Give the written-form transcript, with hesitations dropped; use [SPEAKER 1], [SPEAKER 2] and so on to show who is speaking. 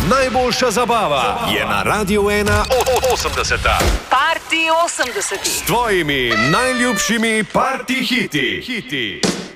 [SPEAKER 1] najboljša zabava je na Radiu 1 80.
[SPEAKER 2] Party 80.
[SPEAKER 1] S tvojimi najljubšimi party hiti.